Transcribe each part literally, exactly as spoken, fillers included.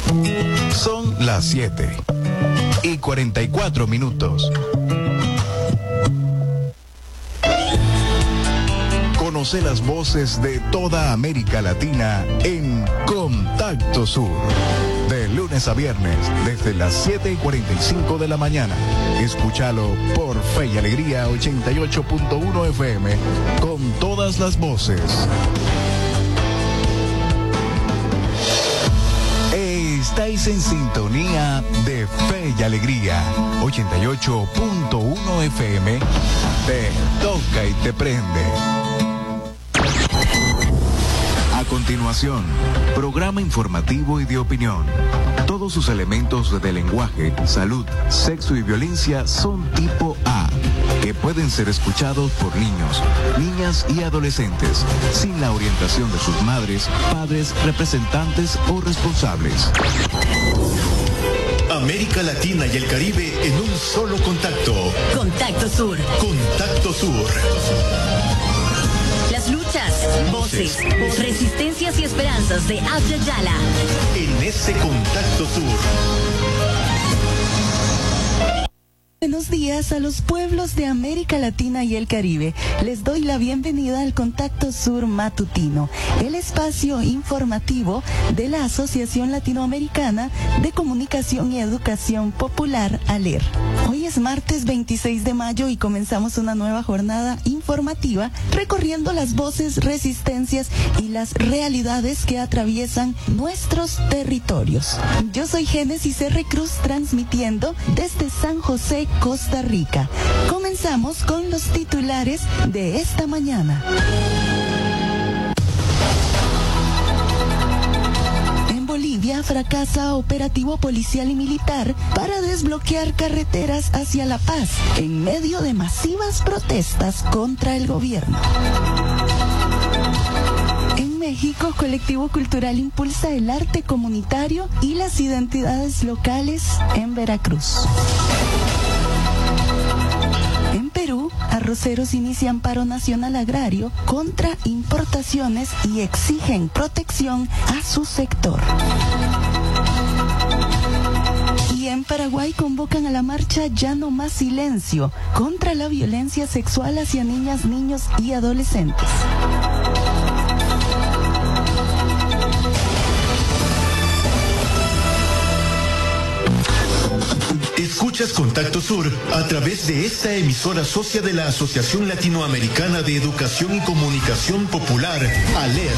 Son las siete y cuarenta y cuatro minutos. Conoce las voces de toda América Latina en Contacto Sur. De lunes a viernes, desde las siete y cuarenta y cinco de la mañana. Escúchalo por Fe y Alegría ochenta y ocho punto uno F M, con todas las voces. Estáis en sintonía de Fe y Alegría ochenta y ocho punto uno F M. Te toca y te prende. A continuación, programa informativo y de opinión. Todos sus elementos de lenguaje, salud, sexo y violencia son tipo A, que pueden ser escuchados por niños, niñas y adolescentes, sin la orientación de sus madres, padres, representantes o responsables. América Latina y el Caribe en un solo contacto. Contacto Sur. Contacto Sur. Las luchas, voces, resistencias y esperanzas de Abya Yala. En ese Contacto Sur. Buenos días a los pueblos de América Latina y el Caribe. Les doy la bienvenida al Contacto Sur Matutino, el espacio informativo de la Asociación Latinoamericana de Comunicación y Educación Popular, ALER. Hoy es martes veintiséis de mayo y comenzamos una nueva jornada informativa recorriendo las voces, resistencias y las realidades que atraviesan nuestros territorios. Yo soy Génesis R. Cruz, transmitiendo desde San José, Costa Rica. Comenzamos con los titulares de esta mañana. En Bolivia fracasa operativo policial y militar para desbloquear carreteras hacia La Paz en medio de masivas protestas contra el gobierno. En México, colectivo cultural impulsa el arte comunitario y las identidades locales en Veracruz. En Perú, arroceros inician paro nacional agrario contra importaciones y exigen protección a su sector. Y en Paraguay convocan a la marcha Ya no más silencio contra la violencia sexual hacia niñas, niños y adolescentes. Escuchas Contacto Sur a través de esta emisora socia de la Asociación Latinoamericana de Educación y Comunicación Popular, ALER.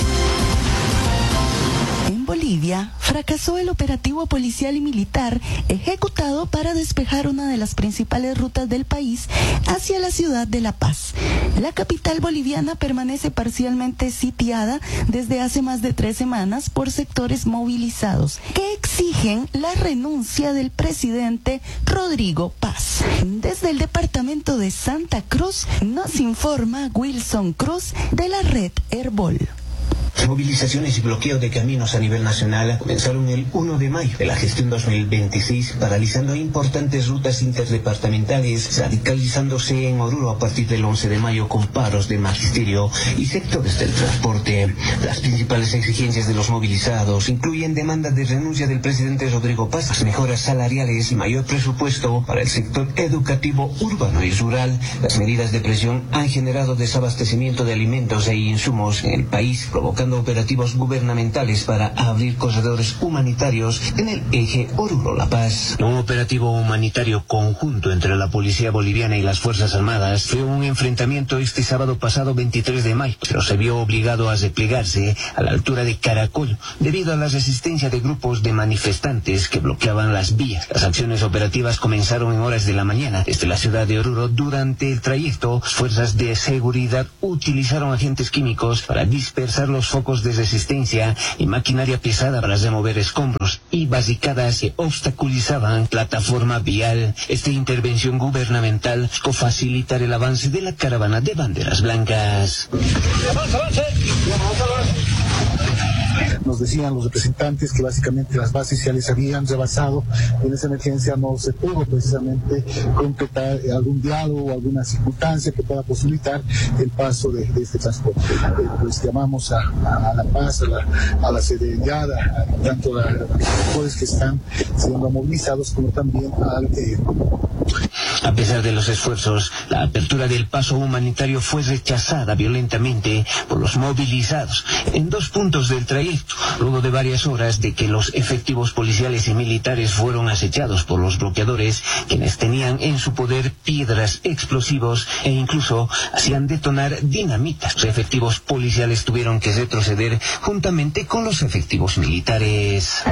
En Bolivia, fracasó el operativo policial y militar ejecutado para despejar una de las principales rutas del país hacia la ciudad de La Paz. La capital boliviana permanece parcialmente sitiada desde hace más de tres semanas por sectores movilizados que exigen la renuncia del presidente Rodrigo Paz. Desde el departamento de Santa Cruz nos informa Wilson Cruz de la red Herbol. Movilizaciones y bloqueo de caminos a nivel nacional comenzaron el uno de mayo de la gestión dos mil veintiséis, paralizando importantes rutas interdepartamentales, radicalizándose en Oruro a partir del once de mayo con paros de magisterio y sectores del transporte. Las principales exigencias de los movilizados incluyen demandas de renuncia del presidente Rodrigo Paz, mejoras salariales y mayor presupuesto para el sector educativo urbano y rural. Las medidas de presión han generado desabastecimiento de alimentos e insumos en el país, provocando operativos gubernamentales para abrir corredores humanitarios en el eje Oruro-La Paz. Un operativo humanitario conjunto entre la Policía Boliviana y las Fuerzas Armadas fue un enfrentamiento este sábado pasado veintitrés de mayo, pero se vio obligado a replegarse a la altura de Caracol debido a la resistencia de grupos de manifestantes que bloqueaban las vías. Las acciones operativas comenzaron en horas de la mañana desde la ciudad de Oruro. Durante el trayecto, fuerzas de seguridad utilizaron agentes químicos para dispersar los focos de resistencia y maquinaria pesada para remover escombros y barricadas que obstaculizaban plataforma vial. Esta intervención gubernamental buscó facilitar el avance de la caravana de banderas blancas. nos decían los representantes que básicamente las bases ya les habían rebasado. En esa emergencia no se pudo precisamente concretar algún diálogo o alguna circunstancia que pueda posibilitar el paso de, de este transporte. Eh, pues llamamos a, a, a la paz, a la, a la serenidad, a, a tanto a los sectores que están siendo movilizados como también al... Eh, A pesar de los esfuerzos, la apertura del paso humanitario fue rechazada violentamente por los movilizados en dos puntos del trayecto, luego de varias horas de que los efectivos policiales y militares fueron acechados por los bloqueadores, quienes tenían en su poder piedras, explosivos e incluso hacían detonar dinamitas. Los efectivos policiales tuvieron que retroceder juntamente con los efectivos militares.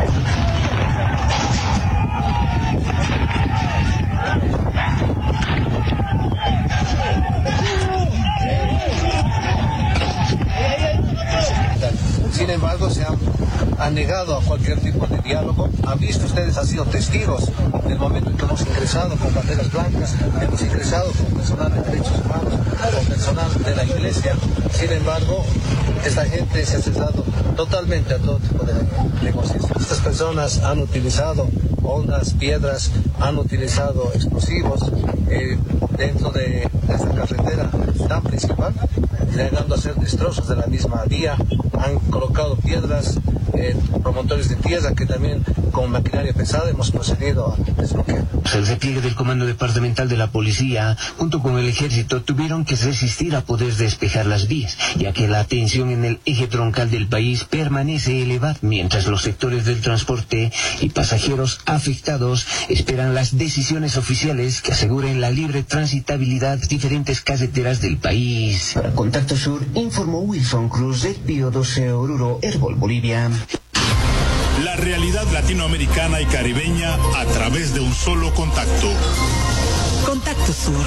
Sin embargo, se han, han negado a cualquier tipo de diálogo. Han visto, ustedes han sido testigos del momento en que hemos ingresado con banderas blancas, hemos ingresado con personal de derechos humanos, con personal de la iglesia. Sin embargo, esta gente se ha cesado totalmente a todo tipo de negociación. Estas personas han utilizado ondas, piedras, han utilizado explosivos eh, dentro de, de esta carretera tan principal, llegando a hacer destrozos de la misma vía. Han colocado piedras, eh, promotores de tierra que también con maquinaria pesada hemos procedido a desbloquear. El repliegue del Comando Departamental de la Policía, junto con el Ejército, tuvieron que resistir a poder despejar las vías, ya que la tensión en el eje troncal del país permanece elevada, mientras los sectores del transporte y pasajeros afectados esperan las decisiones oficiales que aseguren la libre transitabilidad de diferentes carreteras del país. Para Contacto Sur, informó Wilson Cruz del Pío doce Oruro, Herbol, Bolivia. La realidad latinoamericana y caribeña a través de un solo contacto. Contacto Sur.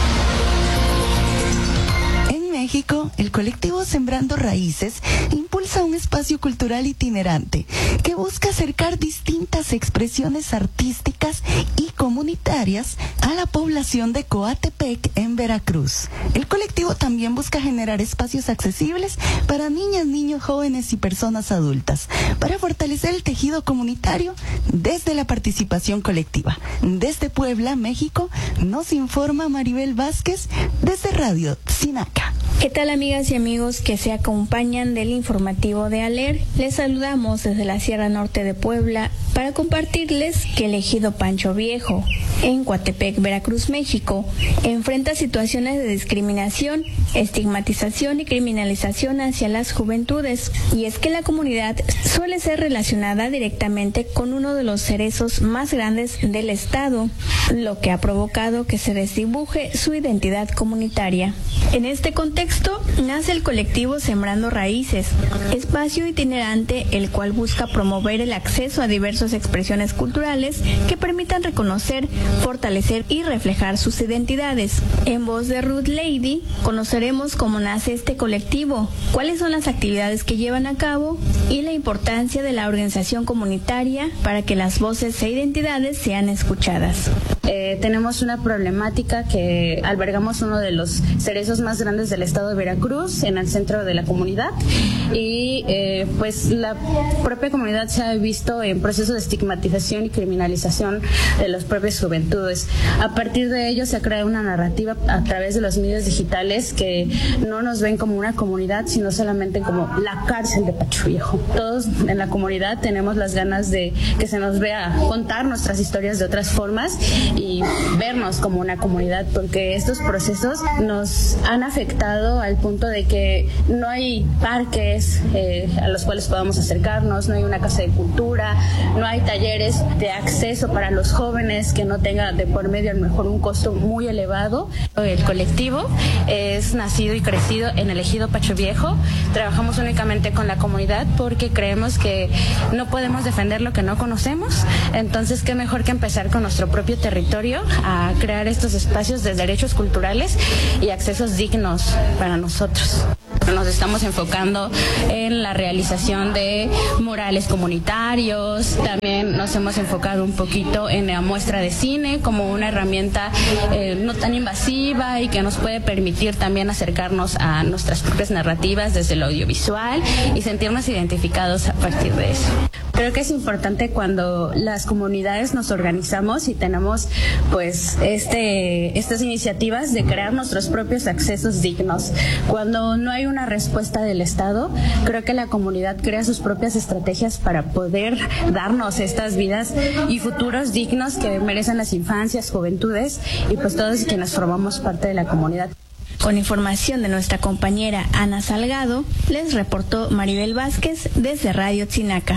En México, el colectivo Sembrando Raíces impulsa un espacio cultural itinerante que busca acercar distintas expresiones artísticas y comunitarias a la población de Coatepec, en Veracruz. El colectivo también busca generar espacios accesibles para niñas, niños, jóvenes y personas adultas, para fortalecer el tejido comunitario desde la participación colectiva. Desde Puebla, México, nos informa Maribel Vázquez desde Radio Sinaca. ¿Qué tal, amigas y amigos que se acompañan del informativo de ALER? Les saludamos desde la Sierra Norte de Puebla para compartirles que el ejido Pancho Viejo, en Coatepec, Veracruz, México, enfrenta situaciones de discriminación, estigmatización y criminalización hacia las juventudes. Y es que la comunidad suele ser relacionada directamente con uno de los cerezos más grandes del estado, lo que ha provocado que se desdibuje su identidad comunitaria. En este contexto nace el colectivo Sembrando Raíces, espacio itinerante el cual busca promover el acceso a diversas expresiones culturales que permitan reconocer, fortalecer y reflejar sus identidades. En voz de Ruth Lady conoceremos cómo nace este colectivo, cuáles son las actividades que llevan a cabo y la importancia de la organización comunitaria para que las voces e identidades sean escuchadas. Eh, tenemos una problemática que albergamos uno de los cerezos más grandes del estado de Veracruz, en el centro de la comunidad, y eh, pues la propia comunidad se ha visto en proceso de estigmatización y criminalización de las propias juventudes. A partir de ello se ha creado una narrativa a través de los medios digitales que no nos ven como una comunidad, sino solamente como la cárcel de Pancho Viejo. Todos en la comunidad tenemos las ganas de que se nos vea contar nuestras historias de otras formas y vernos como una comunidad, porque estos procesos nos han afectado al punto de que no hay parques eh, a los cuales podamos acercarnos, no hay una casa de cultura, no hay talleres de acceso para los jóvenes que no tenga de por medio a lo mejor un costo muy elevado. El colectivo es nacido y crecido en el ejido Pancho Viejo. Trabajamos únicamente con la comunidad porque creemos que no podemos defender lo que no conocemos, entonces qué mejor que empezar con nuestro propio territorio a crear estos espacios de derechos culturales y accesos dignos para nosotros. Nos estamos enfocando en la realización de murales comunitarios, también nos hemos enfocado un poquito en la muestra de cine como una herramienta eh, no tan invasiva y que nos puede permitir también acercarnos a nuestras propias narrativas desde lo audiovisual y sentirnos identificados a partir de eso. Creo que es importante cuando las comunidades nos organizamos y tenemos pues este estas iniciativas de crear nuestros propios accesos dignos. Cuando no hay una respuesta del Estado, creo que la comunidad crea sus propias estrategias para poder darnos estas vidas y futuros dignos que merecen las infancias, juventudes y pues todos quienes formamos parte de la comunidad. Con información de nuestra compañera Ana Salgado, les reportó Maribel Vázquez desde Radio Tzinaca.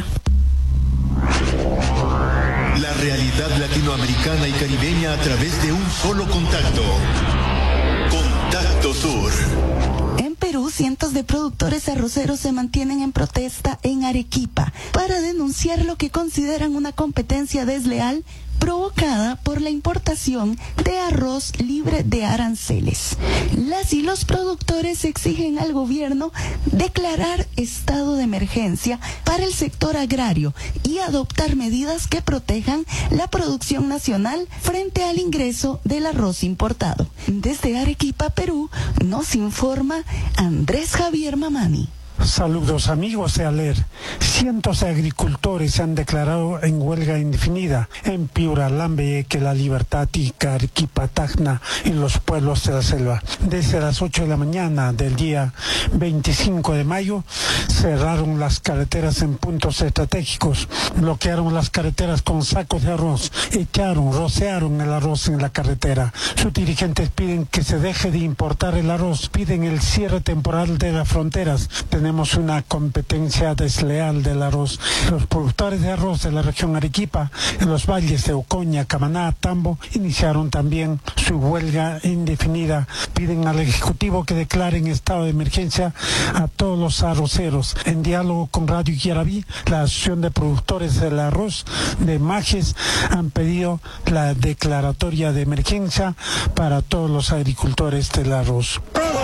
La realidad latinoamericana y caribeña a través de un solo contacto. Contacto Sur. En Perú, cientos de productores arroceros se mantienen en protesta en Arequipa para denunciar lo que consideran una competencia desleal provocada por la importación de arroz libre de aranceles. Las y los productores exigen al gobierno declarar estado de emergencia para el sector agrario y adoptar medidas que protejan la producción nacional frente al ingreso del arroz importado. Desde Arequipa, Perú, nos informa Andrés Javier Mamani. Saludos amigos de ALER. Cientos de agricultores se han declarado en huelga indefinida en Piura, Lambayeque, La Libertad, Ica, Arequipa, Tacna y los pueblos de la selva. Desde las ocho de la mañana del día veinticinco de mayo cerraron las carreteras en puntos estratégicos, bloquearon las carreteras con sacos de arroz, echaron, rociaron el arroz en la carretera. Sus dirigentes piden que se deje de importar el arroz, piden el cierre temporal de las fronteras. Tenemos una competencia desleal del arroz. Los productores de arroz de la región Arequipa, en los valles de Ocoña, Camaná, Tambo, iniciaron también su huelga indefinida. Piden al Ejecutivo que declaren estado de emergencia a todos los arroceros. En diálogo con Radio Guiarabí, la Asociación de Productores del Arroz de Majes han pedido la declaratoria de emergencia para todos los agricultores del arroz.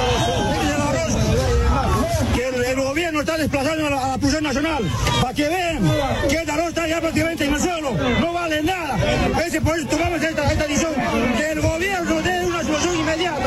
El gobierno está desplazando a la, a la producción nacional para que vean que el arroz está ya prácticamente en el suelo, no vale nada. Ese, por eso tomamos esta, esta decisión, que el gobierno dé una solución inmediata.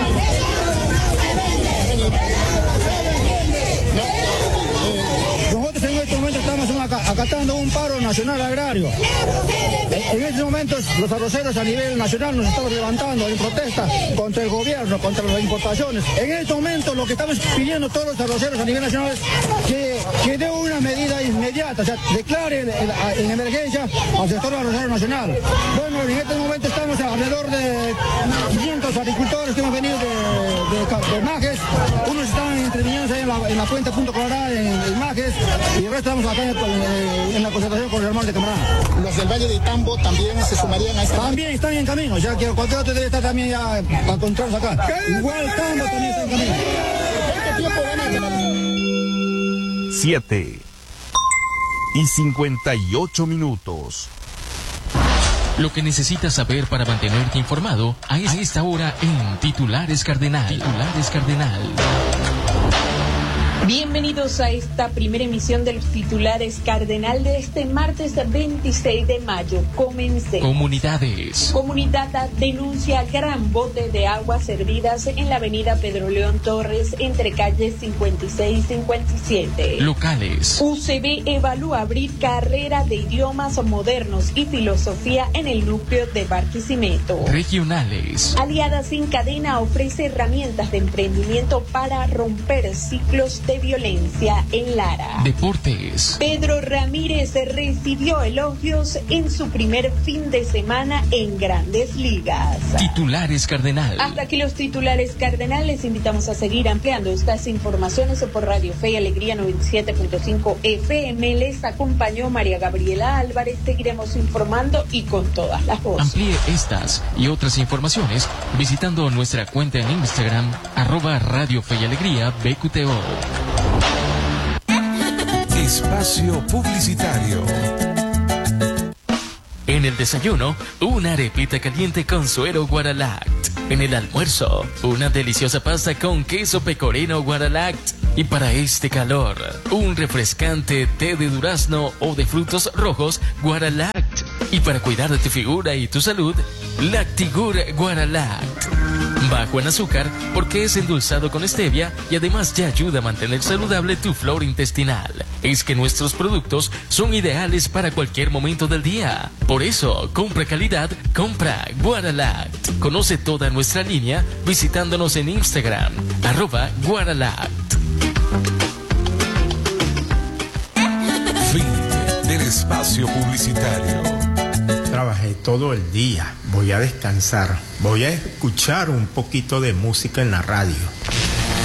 Nosotros en este momento estamos acatando un paro nacional agrario. En estos momentos los arroceros a nivel nacional nos estamos levantando en protesta contra el gobierno, contra las importaciones. En este momento lo que estamos pidiendo todos los arroceros a nivel nacional es que, que dé una medida inmediata, o sea, declare en, en emergencia al sector arrocero nacional. Bueno, en este momento estamos alrededor de quinientos agricultores que hemos venido de, de, de Majes. Unos están interviniendo en la, en la fuente Punto Colorado, en, en Majes, y el resto estamos acá en, en, en la concentración con el hermano de Camarán. Los del Valle de Tambo también se sumarían a esta... También están en camino, ya que cualquier otro debe estar también ya a encontrarnos acá. Igual Tambo también está en camino. ¿Cuánto tiempo van a... Siete y cincuenta y ocho minutos. Lo que necesitas saber para mantenerte informado a esta hora en Titulares Cardenal. Titulares Cardenal. Bienvenidos a esta primera emisión de los Titulares Cardenal de este martes veintiséis de mayo. Comencemos. Comunidades. Comunidad denuncia gran bote de agua servidas en la avenida Pedro León Torres entre calles cincuenta y seis y cincuenta y siete. Locales. U C B evalúa abrir carrera de idiomas modernos y filosofía en el núcleo de Barquisimeto. Regionales. Aliadas Sin Cadena ofrece herramientas de emprendimiento para romper ciclos de violencia en Lara. Deportes. Pedro Ramírez recibió elogios en su primer fin de semana en Grandes Ligas. Titulares Cardenal. Hasta aquí los titulares Cardenal. Les invitamos a seguir ampliando estas informaciones por Radio Fe y Alegría noventa y siete punto cinco F M. Les acompañó María Gabriela Álvarez. Seguiremos informando y con todas las voces. Amplíe estas y otras informaciones visitando nuestra cuenta en Instagram, arroba Radio Fe y Alegría B Q T O. Espacio publicitario. En el desayuno, una arepita caliente con suero Guaralact. En el almuerzo, una deliciosa pasta con queso pecorino Guaralact. Y para este calor, un refrescante té de durazno o de frutos rojos Guaralact. Y para cuidar de tu figura y tu salud, Lactigur Guaralact. Bajo en azúcar porque es endulzado con stevia y además ya ayuda a mantener saludable tu flora intestinal. Es que nuestros productos son ideales para cualquier momento del día. Por eso, compra calidad, compra Guaralact. Conoce toda nuestra línea visitándonos en Instagram, arroba Guaralact. Fin del espacio publicitario. Trabajé todo el día, voy a descansar, voy a escuchar un poquito de música en la radio.